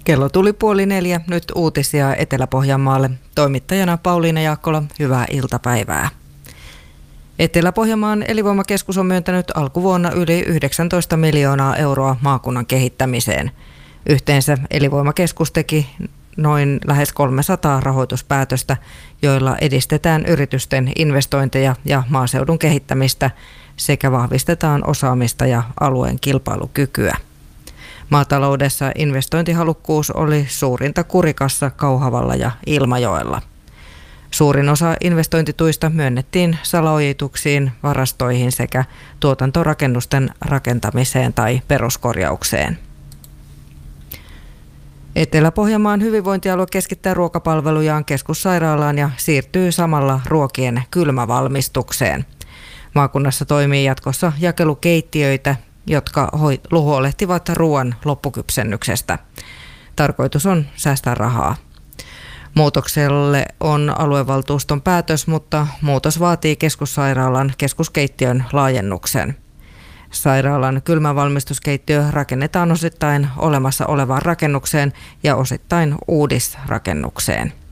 Kello tuli 3:30, nyt uutisia Etelä-Pohjanmaalle. Toimittajana Pauliina Jaakkola, hyvää iltapäivää. Etelä-Pohjanmaan elinvoimakeskus on myöntänyt alkuvuonna yli 19 miljoonaa euroa maakunnan kehittämiseen. Yhteensä elinvoimakeskus teki noin lähes 300 rahoituspäätöstä, joilla edistetään yritysten investointeja ja maaseudun kehittämistä sekä vahvistetaan osaamista ja alueen kilpailukykyä. Maataloudessa investointihalukkuus oli suurinta Kurikassa, Kauhavalla ja Ilmajoella. Suurin osa investointituista myönnettiin salaojituksiin, varastoihin sekä tuotantorakennusten rakentamiseen tai peruskorjaukseen. Etelä-Pohjanmaan hyvinvointialue keskittää ruokapalvelujaan keskussairaalaan ja siirtyy samalla ruokien kylmävalmistukseen. Maakunnassa toimii jatkossa jakelukeittiöitä, jotka huolehtivat ruoan loppukypsennyksestä. Tarkoitus on säästää rahaa. Muutokselle on aluevaltuuston päätös, mutta muutos vaatii keskussairaalan keskuskeittiön laajennuksen. Sairaalan kylmävalmistuskeittiö rakennetaan osittain olemassa olevaan rakennukseen ja osittain uudisrakennukseen.